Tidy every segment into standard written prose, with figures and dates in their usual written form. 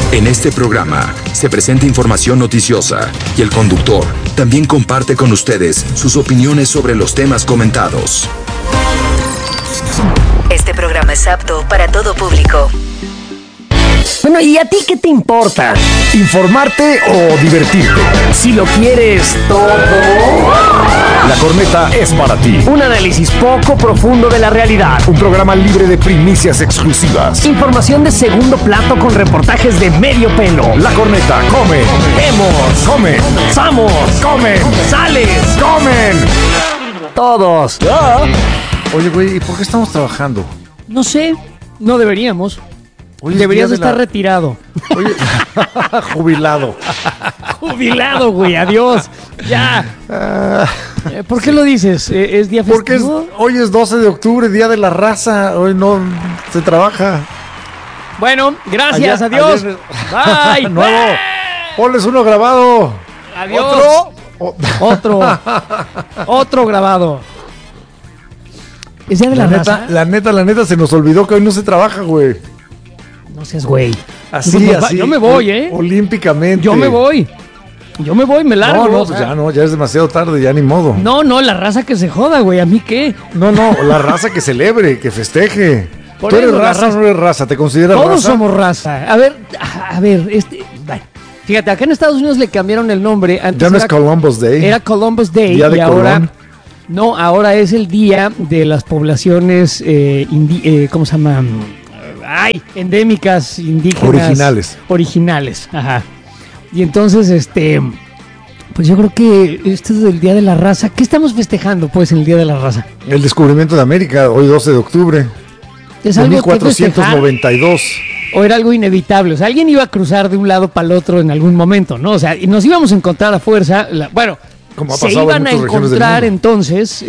En este programa se presenta información noticiosa y el conductor también comparte con ustedes sus opiniones sobre los temas comentados. Este programa es apto para todo público. Bueno, ¿y a ti qué te importa? ¿Informarte o divertirte? Si lo quieres todo. La Corneta es para ti. Un análisis poco profundo de la realidad. Un programa libre de primicias exclusivas. Información de segundo plato con reportajes de medio pelo. La Corneta come. Vemos. Come. Samos. Comen. Sales. Comen. Todos. Oye, güey, ¿y por qué estamos trabajando? No sé, no deberíamos. Hoy Deberías estar retirado. Oye, jubilado. Jubilado, güey, adiós. Ya. ¿Por qué lo dices? ¿Es día festivo? Porque hoy es 12 de octubre, Día de la Raza. Hoy no se trabaja. Bueno, gracias, adiós. Bye. Nuevo. Ponles uno grabado. Adiós. Otro grabado. ¿Es día de la raza? La neta, se nos olvidó que hoy no se trabaja, güey. No seas güey. Así. Yo me voy, olímpicamente. Yo me voy, me largo. No, pues ya es demasiado tarde, ya ni modo. No, la raza que se joda, güey, ¿a mí qué? No, la raza que celebre, que festeje. Por ¿Tú eres eso, raza o no eres raza? ¿Te consideras raza? Todos somos raza. A ver, bueno, fíjate, acá en Estados Unidos le cambiaron el nombre. Antes ya no es Columbus Day. Era Columbus Day. Día de y ahora Colón. no, ahora es el día de las poblaciones ¿cómo se llama? Endémicas, indígenas. Originales, ajá. Y entonces, pues yo creo que este es el Día de la Raza. ¿Qué estamos festejando, pues, en el Día de la Raza? El descubrimiento de América, hoy 12 de octubre. ¿Es de algo 1492. ¿O era algo inevitable? O sea, alguien iba a cruzar de un lado para el otro en algún momento, ¿no? O sea, y nos íbamos a encontrar a fuerza. Como ha se pasado iban en a muchas regiones del encontrar mundo. entonces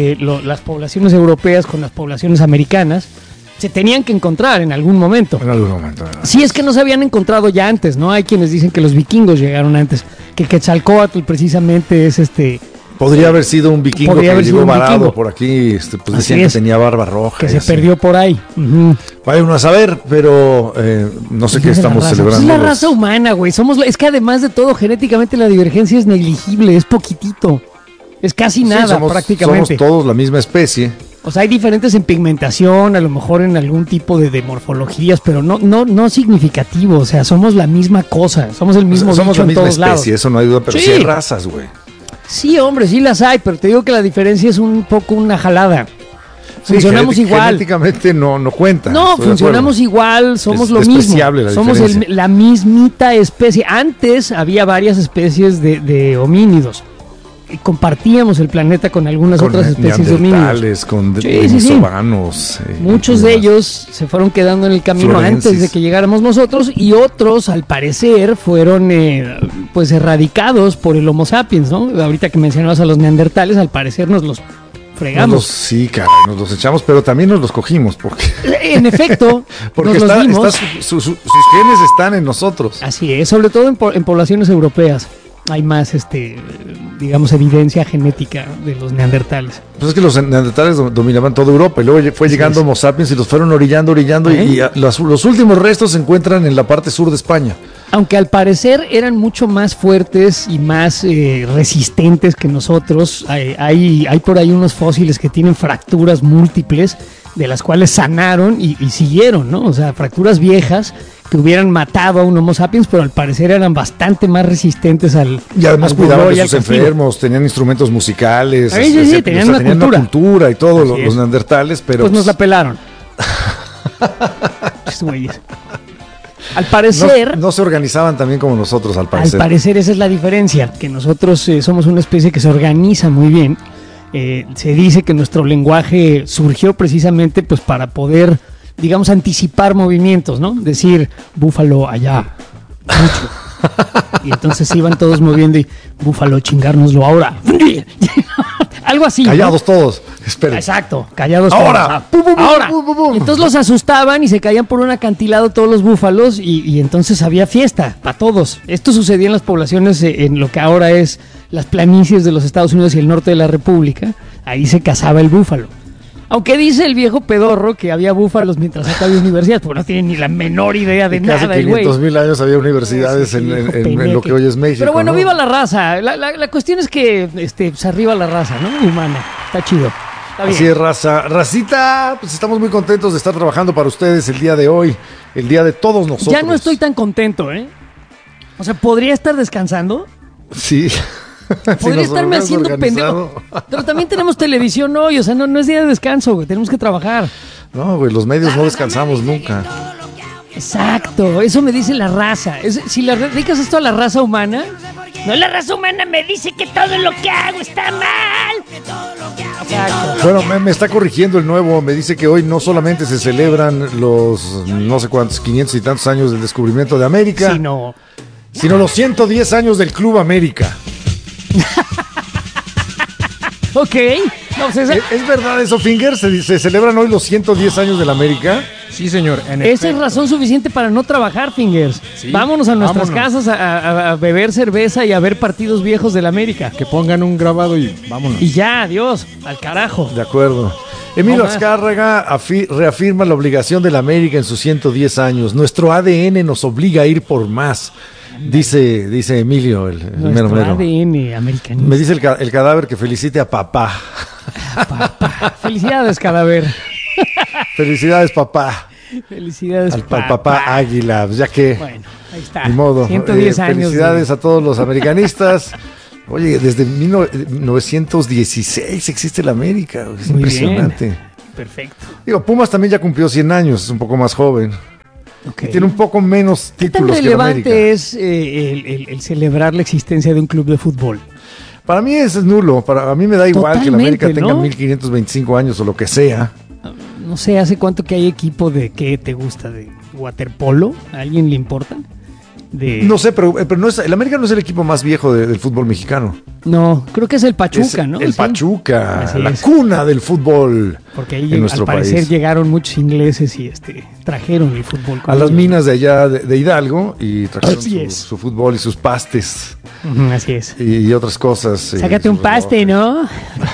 las poblaciones europeas con las poblaciones americanas. Se tenían que encontrar en algún momento. En algún momento. Si es que no se habían encontrado ya antes, ¿no? Hay quienes dicen que los vikingos llegaron antes, que Quetzalcóatl precisamente es Podría haber sido un vikingo Podría que haber sido llegó un varado vikingo. por aquí, pues Así decían es. que tenía barba roja. que y se así. perdió por ahí. Uh-huh. Vaya uno a saber, pero no sé qué estamos celebrando. Es la raza humana, güey. Es que además de todo, genéticamente la divergencia es negligible, es poquitito. Es casi nada, prácticamente. Somos todos la misma especie. O sea, hay diferentes en pigmentación, a lo mejor en algún tipo de morfologías, pero no significativo. O sea, somos la misma cosa, somos el mismo Somos bicho la en misma todos especie, lados. eso no hay duda, pero Sí. sí hay razas, güey. Sí, hombre, sí las hay, pero te digo que la diferencia es un poco una jalada. Sí, Funcionamos igual. Genéticamente no cuenta. No, estoy de funcionamos acuerdo. igual, somos Es lo mismo. despreciable la Somos diferencia. la mismita especie. Antes había varias especies de homínidos. Y compartíamos el planeta con algunas otras especies de homínidos. neandertales, con Sí. denisovanos. Muchos de ellos se fueron quedando en el camino Florensis. antes de que llegáramos nosotros y otros, al parecer, fueron pues erradicados por el Homo sapiens, ¿no? Ahorita que mencionabas a los neandertales, al parecer nos los fregamos. Sí, caray, nos los echamos, pero también nos los cogimos, porque En efecto, porque nos los dimos. sus genes están en nosotros. Así es, sobre todo en poblaciones europeas. Hay más, digamos, evidencia genética de los neandertales. Pues es que los neandertales dominaban toda Europa y luego fue Así llegando es. Homo sapiens y los fueron orillando y los últimos restos se encuentran en la parte sur de España. Aunque al parecer eran mucho más fuertes y más resistentes que nosotros. Hay por ahí unos fósiles que tienen fracturas múltiples, de las cuales sanaron y siguieron, ¿no? O sea, fracturas viejas que hubieran matado a un Homo sapiens, pero al parecer eran bastante más resistentes Y además al cuidaban dolor y de al sus castigo. enfermos, tenían instrumentos musicales. Sí, tenían una cultura y todo, Así los es. neandertales, pero Pues nos la pelaron. Estos güeyes. Al parecer... no se organizaban también como nosotros, al Al parecer. parecer esa es la diferencia, que nosotros somos una especie que se organiza muy bien. Se dice que nuestro lenguaje surgió precisamente pues para poder, digamos, anticipar movimientos, ¿no? Decir, búfalo allá, mucho. Y entonces se iban todos moviendo y, búfalo, chingárnoslo ahora. Algo así, ¿no? Callados todos, esperen. Exacto, callados Ahora. todos. Pum, pum, pum, Ahora. pum, pum, pum. Entonces los asustaban y se caían por un acantilado todos los búfalos y entonces había fiesta para todos. Esto sucedía en las poblaciones en lo que ahora es las planicies de los Estados Unidos y el norte de la República. Ahí se cazaba el búfalo. Aunque dice el viejo pedorro que había búfalos mientras acá había universidades, porque no tiene ni la menor idea de Casi nada el güey. 500,000 años había universidades en lo que hoy es México. Pero bueno, ¿no? viva la raza. La cuestión es que se arriba la raza, ¿no? Humana. Está chido. Está bien. Así es, raza. Racita, pues estamos muy contentos de estar trabajando para ustedes el día de hoy, el día de todos nosotros. Ya no estoy tan contento, ¿eh? O sea, ¿podría estar descansando? Sí. Podría estarme haciendo pendejo. Pero también tenemos televisión hoy, o sea, no es día de descanso, güey. Tenemos que trabajar. No, güey, los medios no descansamos nunca. Exacto, eso me dice la raza. Si le dedicas esto a la raza humana, no, la raza humana me dice que todo lo que hago está mal. Exacto. Bueno, me está corrigiendo el nuevo, me dice que hoy no solamente se celebran los no sé cuántos, 500 y tantos años del descubrimiento de América, sino los 110 años del Club América. Ok. No, pues ¿Es verdad eso, Finger? ¿Se celebran hoy los 110 años del América? Sí, señor. Esa es razón suficiente para no trabajar, Fingers. Sí, vámonos a nuestras vámonos. casas a beber cerveza y a ver partidos viejos del América. Que pongan un grabado y vámonos. Y ya, adiós, al carajo. De acuerdo. Emilio No más. Azcárraga reafirma la obligación del América en sus 110 años. Nuestro ADN nos obliga a ir por más. Dice Emilio, el mero Nuestro mero. ADN americanista. Me dice el cadáver que felicite a papá. Felicidades, cadáver. Felicidades, papá. Felicidades, Al papá Águila, ya que Bueno, ahí está. ni modo. 110 años. Felicidades a todos los americanistas. Oye, desde 1916 existe la América. Es Muy impresionante. bien. Perfecto. Digo, Pumas también ya cumplió 100 años, es un poco más joven. Ok. Y tiene un poco menos ¿Qué tan títulos que la América. relevante es el celebrar la existencia de un club de fútbol? Para mí es nulo. A mí me da igual que la América Totalmente, tenga ¿no? 1525 años o lo que sea. No sé, ¿hace cuánto que hay equipo de qué te gusta? ¿De waterpolo? ¿A alguien le importa? No sé, pero no es, el América no es el equipo más viejo del fútbol mexicano. No, creo que es el Pachuca, Es ¿no? el Sí. Pachuca, Así la es. cuna del fútbol. Porque ahí en nuestro al parecer país. llegaron muchos ingleses y trajeron el fútbol. A las minas de allá de Hidalgo y trajeron Así es. su fútbol y sus pastes Ujú, así es. y otras cosas. Sácate un paste, ¿no?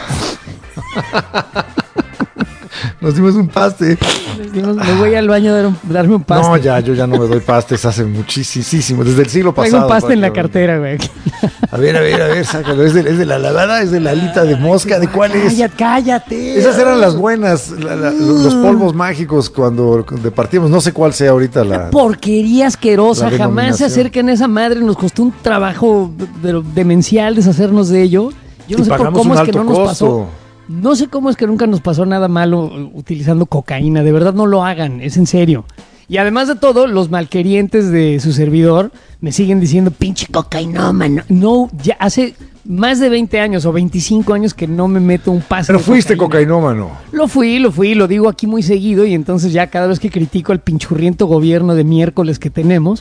Nos dimos un paste. Me voy al baño a darme un paste. No, yo ya no me doy pastes hace muchísimo, desde el siglo pasado. Traigo un paste en la prácticamente. cartera, güey. A ver, sácalo. ¿Es de la lavada? ¿Es de la alita de mosca? ¿De cuál es? Cállate. Esas eran las buenas, los polvos mágicos cuando departíamos. No sé cuál sea ahorita la... Porquería asquerosa, la jamás se denominación. acerquen a esa madre, nos costó un trabajo demencial deshacernos de ello. Yo no Y sé por pagamos cómo un es que alto no nos costo. pasó. No sé cómo es que nunca nos pasó nada malo utilizando cocaína, de verdad no lo hagan, es en serio. Y además de todo, los malquerientes de su servidor me siguen diciendo, pinche cocainómano. No, ya hace más de 20 años o 25 años que no me meto un pase. Pero de fuiste cocaína. cocainómano. Lo fui, lo digo aquí muy seguido y entonces ya cada vez que critico al pinchurriento gobierno de miércoles que tenemos,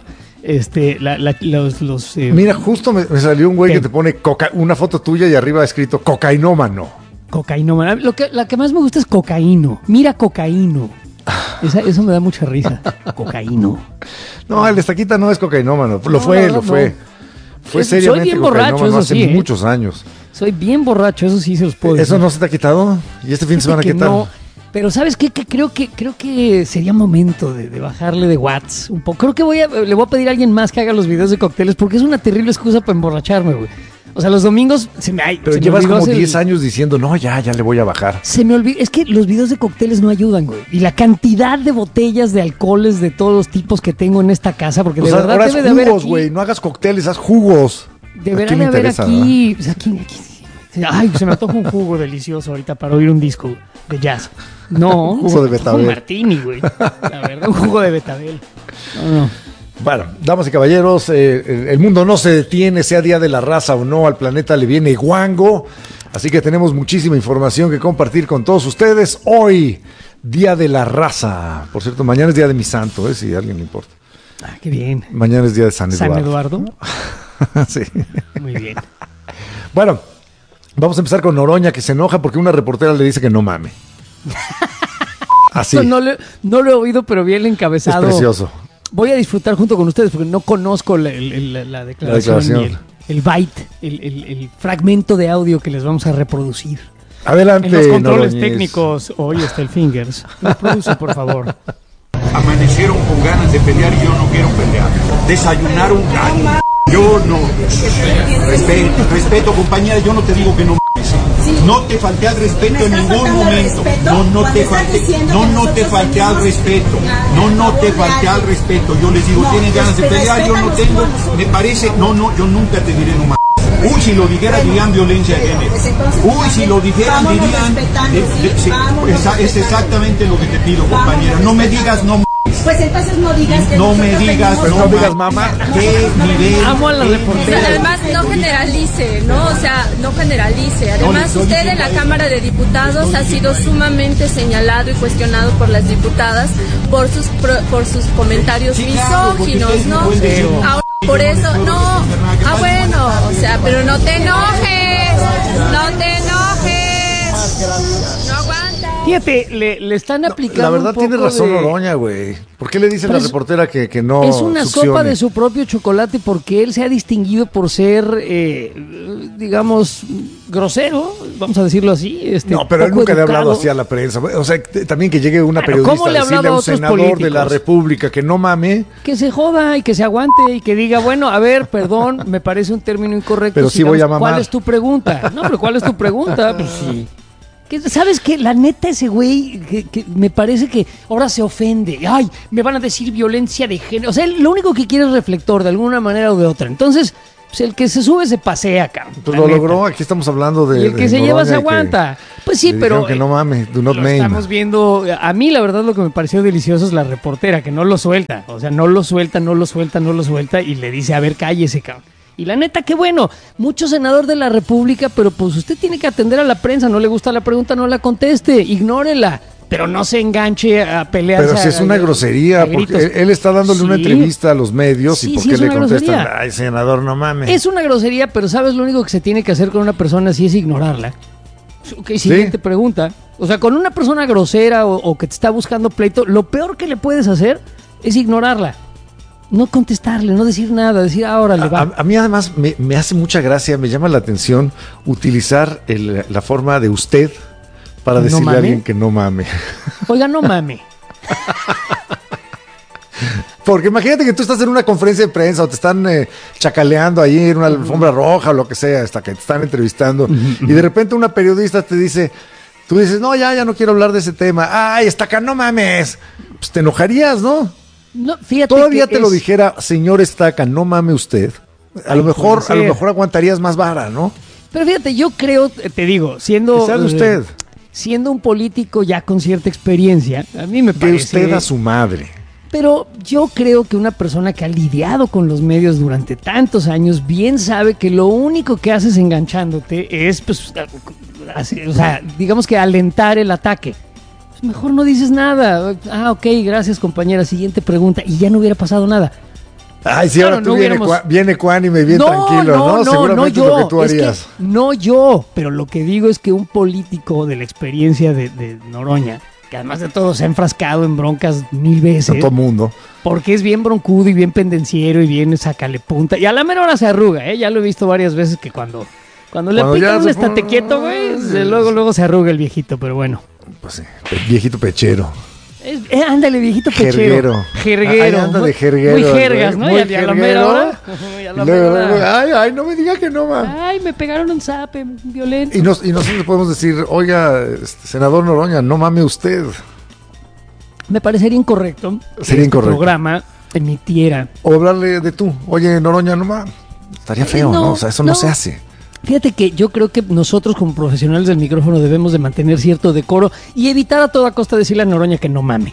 Mira, justo me salió un güey ¿Qué? que te pone una foto tuya y arriba escrito cocainómano. cocainómano. La que más me gusta es cocaíno. Mira, cocaíno. Eso me da mucha risa. Cocaíno. No, el Estaquita no es cocainómano. Lo No, fue. soy Fue seriamente bien borracho, cocainómano eso hace sí, muchos años. Soy bien borracho, eso sí se los puedo ¿Eso decir. no se te ha quitado? ¿Y este fin de semana Fíjate qué que tal? no, pero ¿sabes qué? Que creo que sería momento de bajarle de watts un poco. Creo que le voy a pedir a alguien más que haga los videos de cócteles porque es una terrible excusa para emborracharme, güey. O sea, los domingos Pero llevas como 10 años diciendo, no, ya le voy a bajar. Se me olvidó, es que los videos de cócteles no ayudan, güey. Y la cantidad de botellas de alcoholes de todos los tipos que tengo en esta casa, porque de verdad ahora haz debe de haber jugos, aquí, güey. No hagas cócteles, haz jugos. deberá Aquí me de haber interesa, aquí, o sea, aquí, ay, se me antoja un jugo delicioso ahorita para oír un disco de jazz. No, Un jugo se de me antoja betabel. un martini, güey. La verdad, un jugo de betabel. No. Bueno, damas y caballeros, el mundo no se detiene, sea Día de la Raza o no, al planeta le viene guango. Así que tenemos muchísima información que compartir con todos ustedes. Hoy, Día de la Raza. Por cierto, mañana es Día de mi santo, si a alguien le importa. Ah, qué bien. Mañana es Día de San Eduardo. San Eduardo. Sí. Muy bien. Bueno, vamos a empezar con Noroña, que se enoja porque una reportera le dice que no mame. Así. Esto no lo he oído, pero vi el Es encabezado. precioso. Voy a disfrutar junto con ustedes porque no conozco la declaración, declaración. ni el byte, el fragmento de audio que les vamos a reproducir. Adelante, En los controles Noroñez. técnicos, hoy está el Fingers. Lo produce, por favor. Amanecieron con ganas de pelear y yo no quiero pelear. Desayunaron ganas. Yo no. Respeto, compañera, yo no te digo que no mames. No te falté al respeto en ningún momento. No te falté. No te falté al respeto. No te falté al respeto. Yo les digo, tienen ganas de pelear, yo no tengo. Me parece, yo nunca te diré no mames. Uy, si lo dijeran, dirían violencia de género. Uy, si lo dijeran, dirían. Es exactamente lo que te pido, compañera. No me digas no mames. Pues entonces no digas que no me digas, Pues no digas mamá. ¿Qué nivel? Amo a la reportera. Además, no generalice, ¿no? O sea, no generalice. Además, usted en la Cámara de Diputados ha sido sumamente señalado y cuestionado por las diputadas por sus comentarios misóginos, ¿no? Ahora, por eso, no. Ah, bueno, o sea, pero no te enojes. No te enojes. No aguantes. Fíjate, le están aplicando. La verdad un poco tiene razón de... Noroña, güey. ¿Por qué le dice Pero la reportera que no Es una succione? sopa de su propio chocolate porque él se ha distinguido por ser, digamos, grosero, vamos a decirlo así. No, pero él poco nunca le ha educado. hablado así a la prensa. O sea, también que llegue una Bueno, periodista ¿cómo le a ha hablado decirle a a un otros senador de la políticos? República que no mame, Que se joda y que se aguante y que diga, bueno, a ver, perdón, me parece un término incorrecto. Pero sí voy a sigamos. mamar. ¿Cuál es tu pregunta? No, pero ¿cuál es tu pregunta? Pues sí. ¿Sabes qué? La neta, ese güey, que me parece que ahora se ofende. Ay, me van a decir violencia de género. O sea, él lo único que quiere es reflector de alguna manera o de otra. Entonces, pues el que se sube se pasea, cabrón. pues La lo neta. logró. Aquí estamos hablando de. Y el que de se lleva Noroña se y que aguanta. Pues sí, le pero dijeron que no mame, do not lo name. estamos viendo. A mí, la verdad, lo que me pareció delicioso es la reportera, que no lo suelta. O sea, no lo suelta y le dice, a ver, cállese, cabrón. Y la neta, qué bueno, mucho senador de la República, pero pues usted tiene que atender a la prensa, no le gusta la pregunta, no la conteste, ignórela, pero no se enganche a pelear. Pero si es una grosería, porque él está dándole una Sí. entrevista a los medios Sí, y ¿por sí, qué es le una contestan? grosería. Ay, senador, no mames. Es una grosería, pero ¿sabes lo único que se tiene que hacer con una persona así es ignorarla? Ok, siguiente pregunta. O sea, con una persona grosera o que te está buscando pleito, lo peor que le puedes hacer es ignorarla. No contestarle, no decir nada, decir ahora le va. A mí además me hace mucha gracia, me llama la atención utilizar la forma de usted para ¿No decirle mame? a alguien que no mame. Oiga, no mame. Porque imagínate que tú estás en una conferencia de prensa o te están chacaleando ahí en una alfombra roja o lo que sea, hasta que te están entrevistando, y de repente una periodista te dice, tú dices, no, ya no quiero hablar de ese tema. Ay, Estaca, no mames. Pues te enojarías, ¿no? No, fíjate Todavía que te lo dijera, señor Estaca, no mame usted. A lo mejor aguantarías más vara, ¿no? Pero fíjate, yo creo, te digo, siendo Que sea de usted. Siendo un político ya con cierta experiencia, a mí me De parece. usted a su madre. Pero yo creo que una persona que ha lidiado con los medios durante tantos años bien sabe que lo único que haces enganchándote es, pues, o sea, digamos que alentar el ataque. Pues mejor no dices nada. Ah, ok, gracias compañera. Siguiente pregunta. Y ya no hubiera pasado nada. Ay, sí, Claro, ahora tú no viene, hubiéramos- viene ecuánime, bien tranquilo, ¿no? Seguramente es lo que tú Es que harías. no yo, pero lo que digo es que un político de la experiencia de Noroña, que además de todo se ha enfrascado en broncas 1000 A veces, todo mundo. porque es bien broncudo y bien pendenciero y bien sacale punta. Y a la mera hora se arruga, ¿eh? Ya lo he visto varias veces que cuando le Cuando ya pican un se estate pone- quieto, güey, luego se arruga el viejito, pero bueno. Pues sí, viejito pechero. Ándale, viejito pechero. Jerguero. Jerguero. Ay, anda de jerguero, Muy güey. jergas, ¿no? Muy Y a la mera jerguero. hora. Y a la Y luego, mera hora. ay, no me diga que no, ma. Ay, me pegaron un zape violento. Y nosotros le podemos decir, oiga, senador Noroña, no mame usted. Me parecería incorrecto que Sería incorrecto. este programa emitiera. O hablarle de tú, oye, Noroña, no mames. Estaría feo, ¿no? O sea, eso no se hace. Fíjate que yo creo que nosotros como profesionales del micrófono debemos de mantener cierto decoro y evitar a toda costa decirle a Noroña que no mame.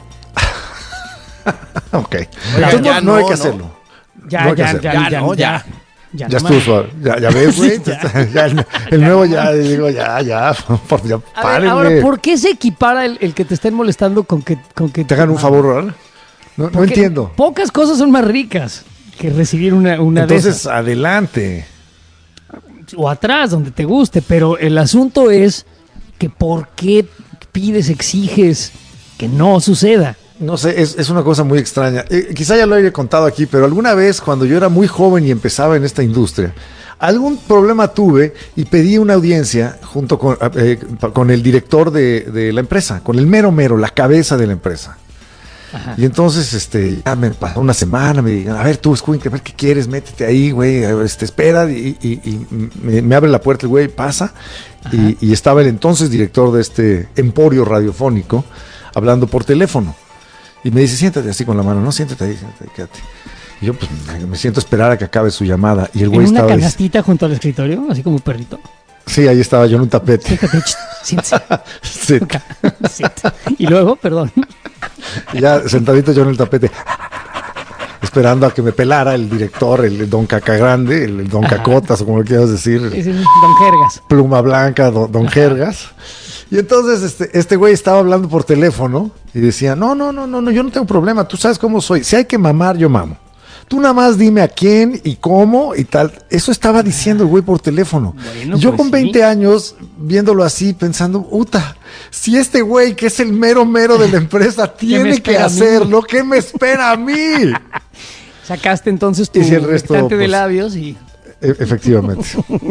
Ok. Oiga, Entonces, ya no hay no, que ¿no? hacerlo. Ya, No hay que ya, hacerlo. ya, ya, no, ya. Ya no estuvo mames. suave. Ya ves, güey. Ya el nuevo ya, digo, ya, por ya, A ver, párenle. ahora, ¿por qué se equipara el que te estén molestando con que Te hagan un favor, ¿verdad? No Porque entiendo. Pocas cosas son más ricas que recibir una de Entonces, esas. adelante. O atrás, donde te guste, pero el asunto es que por qué pides, exiges que no suceda. No sé, es una cosa muy extraña. Quizá ya lo haya contado aquí, pero alguna vez cuando yo era muy joven y empezaba en esta industria, algún problema tuve y pedí una audiencia junto con el director de la empresa, con el mero, la cabeza de la empresa. Ajá. Y entonces, ya me pasó una semana, me digan, a ver tú, Escuincle, a ver qué quieres, métete ahí, güey, espera, y me abre la puerta el güey, pasa, y estaba el entonces director de este emporio radiofónico, hablando por teléfono, y me dice, siéntate así con la mano, no, siéntate ahí, quédate. Y yo, pues, me siento a esperar a que acabe su llamada, y el güey estaba... ¿En una canastita junto al escritorio, así como un perrito? Sí, ahí estaba yo en un tapete. Sí. Y luego, perdón. Y ya sentadito yo en el tapete, esperando a que me pelara el director, el don Cacagrande, el don Cacotas, o como lo quieras decir. Es el don Jergas. Pluma blanca, don Jergas. Y entonces este güey estaba hablando por teléfono y decía, no, yo no tengo problema, tú sabes cómo soy. Si hay que mamar, yo mamo. Tú nada más dime a quién y cómo y tal. Eso estaba diciendo el güey por teléfono. Bueno, yo pues con 20 años, viéndolo así, pensando, si este güey, que es el mero de la empresa, tiene que hacerlo, ¿qué me espera a mí? Sacaste entonces tu restante de labios y... Efectivamente.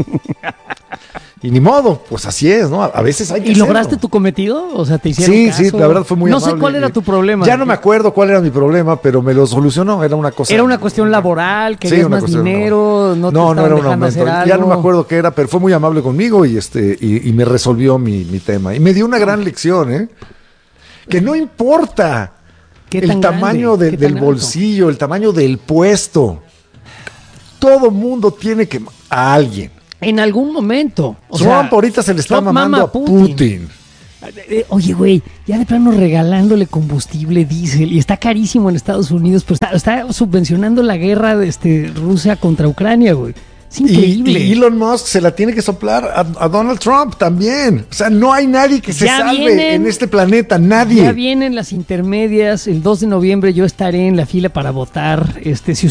Y ni modo, pues así es, ¿no? A veces hay que ¿Y lograste tu cometido? O sea, te hicieron caso. Sí, la verdad fue muy amable. No sé cuál era tu problema. Ya no me acuerdo cuál era mi problema, pero me lo solucionó. Era una cosa... Era una cuestión laboral, querías más dinero, no era un aumento. Ya no me acuerdo qué era, pero fue muy amable conmigo y me resolvió mi tema. Y me dio una gran lección, que no importa el tamaño del bolsillo, el tamaño del puesto. Todo mundo tiene que... a alguien. En algún momento. Trump ahorita se le está mamando a Putin. Oye, güey, ya de plano regalándole combustible diésel y está carísimo en Estados Unidos, pero está subvencionando la guerra de Rusia contra Ucrania, güey. Es increíble. Y Elon Musk se la tiene que soplar a Donald Trump también. O sea, no hay nadie que se salve en este planeta, nadie. Ya vienen las intermedias. El 2 de noviembre yo estaré en la fila para votar. Si